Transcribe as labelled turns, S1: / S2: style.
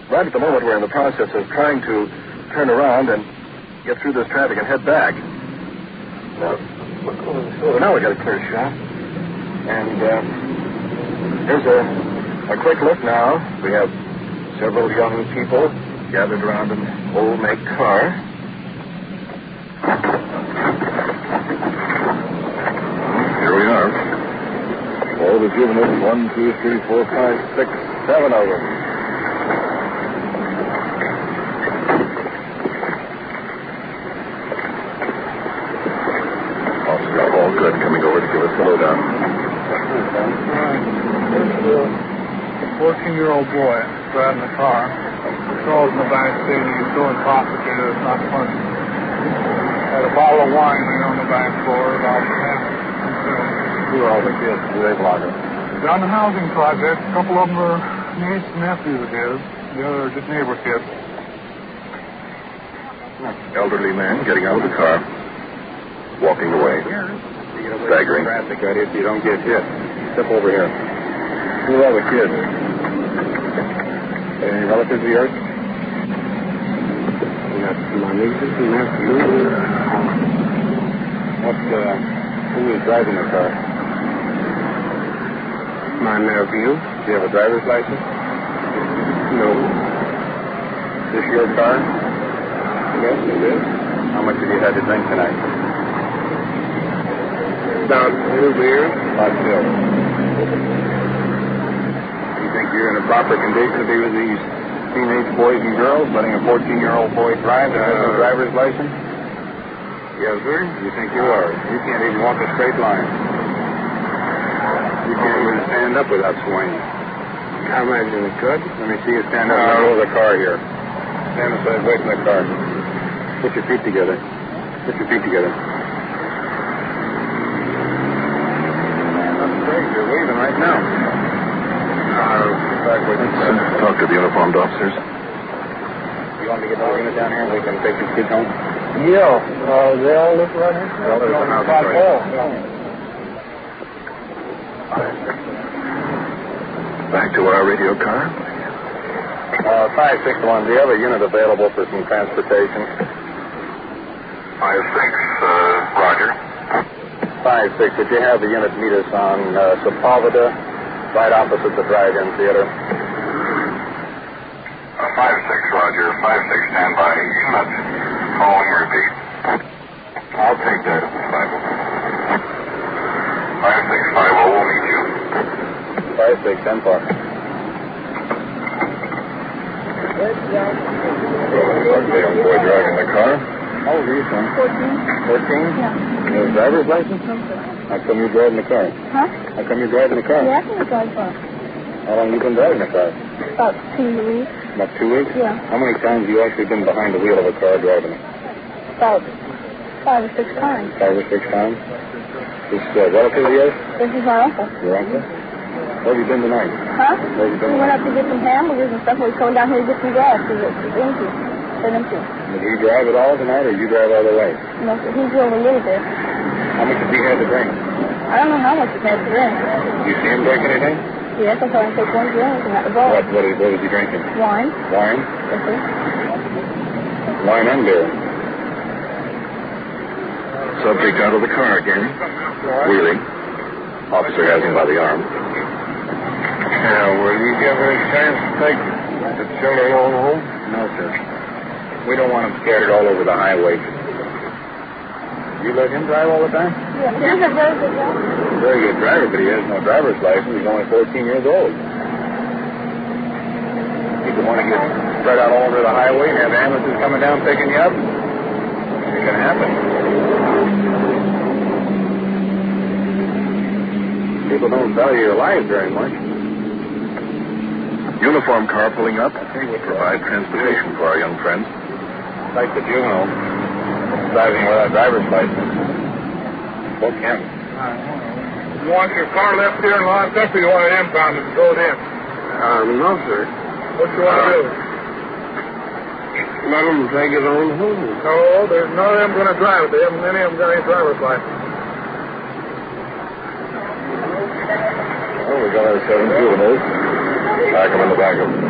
S1: right at the moment we're in the process of trying to turn around and get through this traffic and head back. Now we got a clear shot. And here's a quick look now. We have several young people gathered around an old make car. Here we are. All the juveniles, 1, 2, 3, 4, 5, 6, 7 of them. Officer, all good, coming over to give us the lowdown.
S2: There's a 14-year-old boy driving the car. Charles in the back seat, and he's so intoxicated it's not funny. Had a bottle of wine laying on the back floor, about half consumed.
S1: Who are all the kids? Who they belong to?
S2: Down the housing project, a couple of them are nieces and nephews of his. The other are just neighbor kids.
S1: Elderly man getting out of the car, walking away, staggering.
S3: Traffic, right here, so you don't get hit. Step over here.
S1: Who are all the kids? Any relatives of yours?
S3: My nieces and nephews. Who is driving the car? My nephew.
S1: Do you have a driver's license?
S3: No.
S1: Is this your car?
S3: Yes, it is.
S1: How much have you had to drink tonight?
S3: About 2 beers.
S1: About 2. You think you're in a proper condition to be with these teenage boys and girls, letting a 14-year-old boy drive that has no driver's license?
S3: Yes, sir.
S1: You think you are? You can't even walk a straight line. You can't even stand up without swaying.
S3: I imagine it could.
S1: Let me see you stand up in the middle of the car here. Stand aside, away from the car. Put your feet together. Put your feet together. That's great. You're waving right now. Talk to the uniformed officers. You want me to get the unit down here and we can take these kids home?
S2: Yeah. They all live right here?
S1: Well, there's an house right here. Back to our radio car. 561, do you have a unit available for some transportation?
S4: 5-6, Roger.
S1: 5-6, would you have the unit meet us on Sepulveda, right opposite the drive-in theater?
S4: 5-6, Roger. 5-6, stand by. Unit. Calling, repeat.
S1: I'll take that.
S4: 5650 will meet you.
S1: 5-6, 10 4. The young boy driving the car. How old are you, son? 14. 14?
S5: Yeah.
S1: You have a driver's license?
S5: No, sir.
S1: How come you're driving the car?
S5: Huh?
S1: How come you're driving the car?
S5: Yeah, I can drive car.
S1: How long have you been driving the car?
S5: About 2 weeks.
S1: About 2 weeks?
S5: Yeah.
S1: How many times have you actually been behind the wheel of a car driving it?
S5: About 5 or 6 times.
S1: 5 or 6 times? This relative of yours?
S5: This is my uncle.
S1: Your uncle? Where have you been tonight?
S5: Huh?
S1: Where have you been
S5: We went up to get some hamburgers and stuff. We were coming down here to get some gas because it's empty. It's empty.
S1: Did he drive at all tonight, or you drive all the way?
S5: No, so he drove a little bit.
S1: How much has he had to drink?
S5: I don't know how much he had to drink.
S1: Do you see him drink anything?
S5: Yes, I saw him take 1 drink and at the bar.
S1: What was he drinking?
S5: Wine.
S1: Wine?
S5: Yes, sir.
S1: Wine and beer. Subject out of the car again. Wheeling. Officer has him by the arm.
S3: Now, will you give her a chance to take the children on home?
S1: No, sir. We don't want them scattered all over the highway. You let him drive all the time?
S5: Yeah, he's a very good driver.
S1: Very good driver, but he has no driver's license. He's only 14 years old. People want to get spread out all over the highway and have ambulances coming down picking you up. It can happen. People don't value your life very much. Uniform car pulling up would provide transportation for our young friends. Like the juvenile driving without driver's license. Both can.
S2: You want your car left here and locked up, or you want it impounded and towed in?
S3: No, sir.
S2: What you want to do?
S3: Let them take it on home.
S2: No, there's none of them going to drive it. They haven't any of them got any driver's license.
S1: Oh, we got our 7 juveniles. Pack them in the back of them.